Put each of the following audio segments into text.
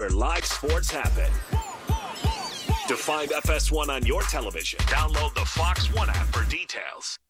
where live sports happen. To find FS1 on your television, download the Fox One app for details.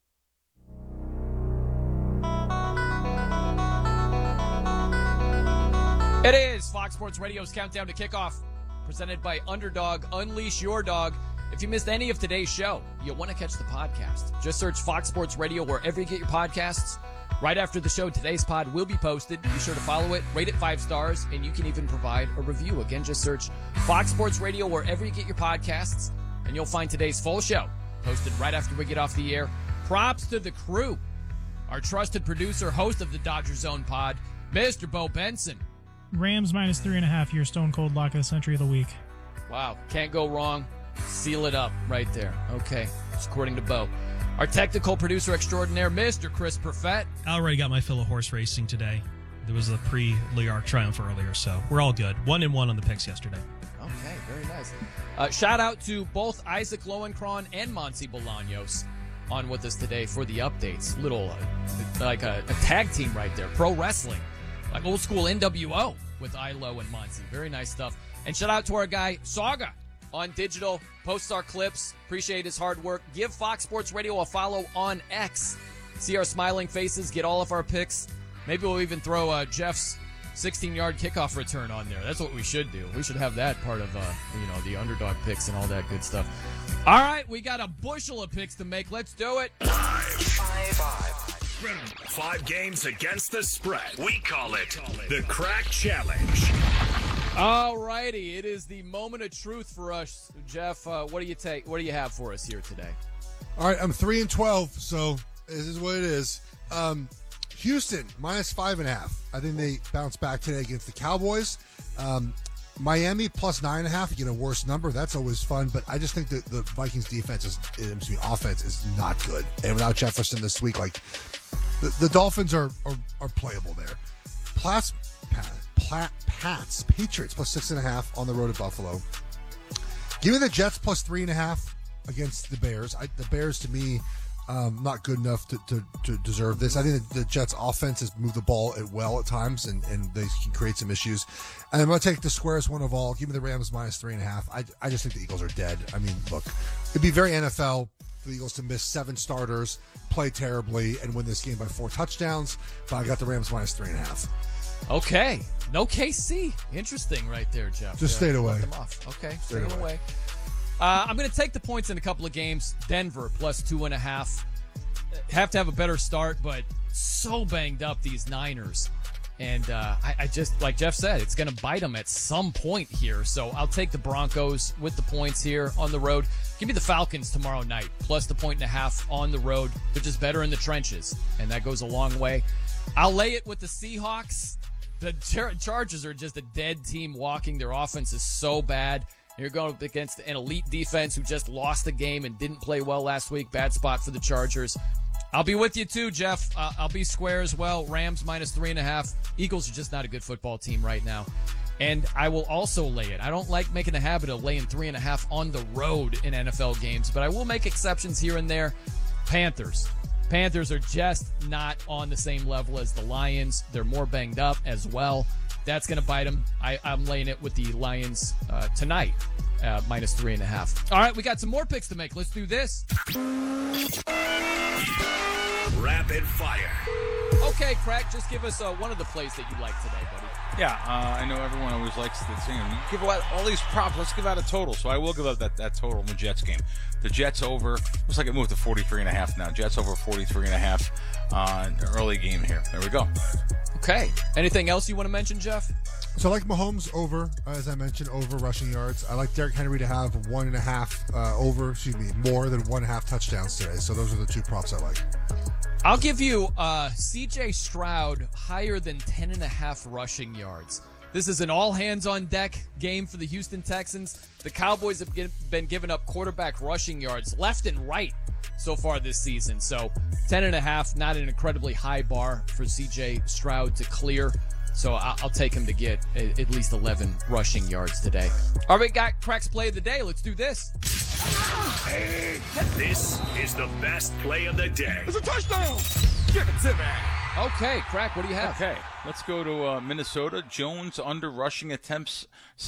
It is Fox Sports Radio's Countdown to Kickoff, presented by Underdog. Unleash your dog. If you missed any of today's show, you'll want to catch the podcast. Just search Fox Sports Radio wherever you get your podcasts. Right after the show, today's pod will be posted. Be sure to follow it, rate it 5 stars, and you can even provide a review. Again, just search Fox Sports Radio wherever you get your podcasts, and you'll find today's full show posted right after we get off the air. Props to the crew. Our trusted producer, host of the Dodger Zone pod, Mr. Bo Benson. Rams minus 3.5, your stone cold lock of the century of the week. Wow, can't go wrong. Seal it up right there. Okay, it's according to Bo. Our technical producer extraordinaire, Mr. Chris Perfett. I already got my fill of horse racing today. There was a pre-Liard Triumph earlier, so we're all good. 1-1 on the picks yesterday. Okay, very nice. Shout out to both Isaac Lowenkron and Monty Bolaños on with us today for the updates. Little, like a tag team right there. Pro wrestling. Like old school NWO with Ilo and Monty. Very nice stuff. And shout out to our guy, Saga, on digital. Posts our clips. Appreciate his hard work. Give Fox Sports Radio a follow on X. See our smiling faces. Get all of our picks. Maybe we'll even throw Jeff's 16-yard kickoff return on there. That's what we should do. We should have that part of the underdog picks and all that good stuff. All right, we got a bushel of picks to make. Let's do it. 5 games against the spread. We call it the Crack Challenge. All righty, it is the moment of truth for us, Jeff. What do you take? What do you have for us here today? All right, I'm 3-12, so this is what it is. Houston minus 5.5. I think they bounce back today against the Cowboys. Miami plus 9.5. You get a worse number. That's always fun, but I just think that the Vikings offense is not good. And without Jefferson this week, like the Dolphins are playable there. Patriots plus 6.5 on the road at Buffalo. Give me the Jets plus 3.5 against the Bears. The Bears, to me, not good enough to deserve this. I think the Jets' offense has moved the ball well at times, and they can create some issues. And I'm going to take the squarest one of all. Give me the Rams minus 3.5. I just think the Eagles are dead. I mean, look, it'd be very NFL for the Eagles to miss 7 starters, play terribly, and win this game by 4 touchdowns. But I got the Rams minus 3.5. Okay. No KC. Interesting right there, Jeff. Just stayed away. Them off. Okay, staying away. I'm going to take the points in a couple of games. Denver plus 2.5. Have to have a better start, but so banged up, these Niners. And I just, like Jeff said, it's going to bite them at some point here. So I'll take the Broncos with the points here on the road. Give me the Falcons tomorrow night, plus the 1.5 on the road. They're just better in the trenches, and that goes a long way. I'll lay it with the Seahawks. The Chargers are just a dead team walking. Their offense is so bad. You're going up against an elite defense who just lost the game and didn't play well last week. Bad spot for the Chargers. I'll be with you too, Jeff. I'll be square as well. Rams minus 3.5. Eagles are just not a good football team right now. And I will also lay it. I don't like making a habit of laying 3.5 on the road in NFL games, but I will make exceptions here and there. Panthers. Panthers are just not on the same level as the Lions. They're more banged up as well. That's going to bite them. I'm laying it with the Lions tonight, minus 3.5. All right, we got some more picks to make. Let's do this. Rapid fire. Okay, Crack, just give us one of the plays that you like today, buddy. Yeah, I know everyone always likes the thing. You give out all these props. Let's give out a total. So I will give out that total in the Jets game. The Jets over. Looks like it moved to 43.5 now. Jets over 43.5. Early game here. There we go. Okay. Anything else you want to mention, Jeff? So I like Mahomes over, as I mentioned, over rushing yards. I like Derrick Henry to have 1.5 more than 1.5 touchdowns today. So those are the 2 props I like. I'll give you C.J. Stroud higher than 10.5 rushing yards. This is an all-hands-on-deck game for the Houston Texans. The Cowboys have been giving up quarterback rushing yards left and right so far this season. So 10.5, not an incredibly high bar for C.J. Stroud to clear. So I'll take him to get at least 11 rushing yards today. All right, we got Crack's play of the day. Let's do this. Hey, this is the best play of the day. It's a touchdown! Give it to me! Okay, Crack, what do you have? Okay, let's go to Minnesota. Jones under rushing attempts